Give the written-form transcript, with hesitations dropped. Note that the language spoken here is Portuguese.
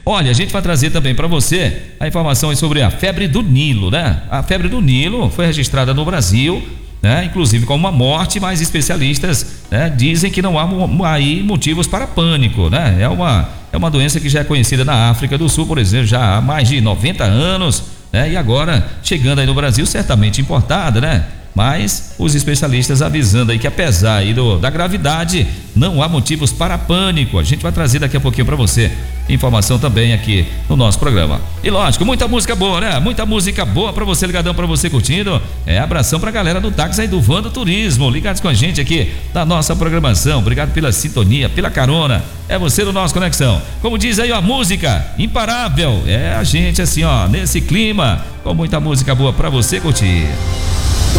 Olha, a gente vai trazer também para você a informação sobre a febre do Nilo, né? A febre do Nilo foi registrada no Brasil, né? Inclusive com uma morte, mas especialistas, né, dizem que não há aí motivos para pânico, né? É uma doença que já é conhecida na África do Sul, por exemplo, já há mais de 90 anos, né? E agora chegando aí no Brasil, certamente importada, né? Mas os especialistas avisando aí que apesar aí da gravidade, não há motivos para pânico. A gente vai trazer daqui a pouquinho para você informação também aqui no nosso programa. E lógico, muita música boa, né? Muita música boa para você, ligadão, para você curtindo. Abração pra galera do táxi aí do Vanda Turismo, ligados com a gente aqui da nossa programação. Obrigado pela sintonia, pela carona. É você do nosso Conexão. Como diz aí, ó, música imparável. É a gente assim, ó, nesse clima, com muita música boa para você curtir.